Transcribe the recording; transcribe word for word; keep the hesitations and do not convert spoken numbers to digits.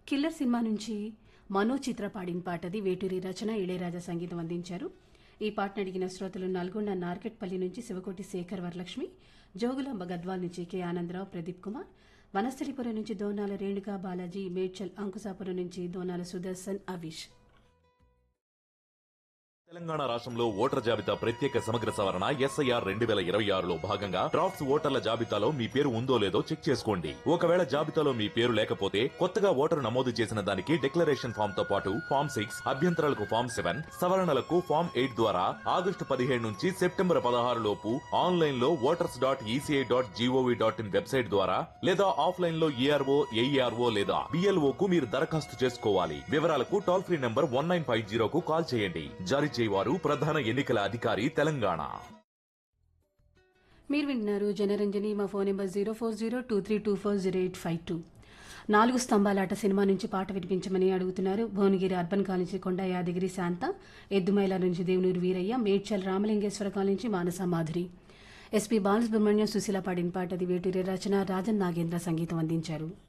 Killer cinema నుంచి మనో చిత్ర పాడిన పాటది వేటూరి రచన ఇళయరాజా సంగీతం అందించారు. ఈ పాటను అడిగిన శ్రోతలు నల్గొండ నార్కెట్పల్లి నుంచి శివకోటి శేఖర్ వరలక్ష్మి, జోగులాంబ గద్వాల్ నుంచి కె ఆనందరావు, ప్రదీప్ కుమార్, వనస్థలిపురం నుంచి దోనాల రేణుకా బాలాజీ, మేడ్చల్ అంకుశాపురం నుంచి దోనాల సుదర్శన్, అవిష్. తెలంగాణ రాష్ట్రంలో ఓటర్ జాబితా ప్రత్యేక సమగ్ర సవరణ ఎస్ఐఆర్ రెండు వేల ఇరవై ఆరులో భాగంగా డ్రాఫ్ట్స్ ఓటర్ల జాబితాలో మీ పేరు ఉందో లేదో చెక్ చేసుకోండి. ఒకవేళ జాబితాలో మీ పేరు లేకపోతే కొత్తగా ఓటరు నమోదు చేసిన దానికి డిక్లరేషన్ ఫామ్ తో పాటు ఫామ్ సిక్స్ అభ్యంతరాలకు ఫామ్ సెవెన్ సవరణలకు ఫామ్ ఎయిట్ ద్వారా ఆగస్టు పదిహేడు నుంచి సెప్టెంబర్ పదహారు లోపు ఆన్లైన్ లో voters dot ECI dot GOV dot in website ద్వారా లేదా ఆఫ్లైన్ లో ఈఆర్ఓ ఏఈఆర్ఓ లేదా బిఎల్ఓ కు మీరు దరఖాస్తు చేసుకోవాలి. వివరాలకు toll free number one nine five జీరోకు call చేయండి. జారీ చేయవారు ప్రధాన ఎన్నికల అధికారి తెలంగాణ. మీరు వింటున్నారు జనరంజని. మా phone number zero four zero two three two four zero eight five two. నాలుగు స్తంభాలాట సినిమా నుంచి పాట వినిపించమని అడుగుతున్నారు. భువనగిరి అర్బన్ కాలనీ కొండ యాదగిరి శాంత, ఎద్దుమైల నుంచి దేవునూరు వీరయ్య, మేడ్చల్ రామలింగేశ్వర కాలనీ నుంచి మానస మాధురి. ఎస్పీ బాలసుబ్రహ్మణ్యం సుశీల పాడిన పాటది వేటూరి రచన, రాజన్ నాగేంద్ర సంగీతం అందించారు.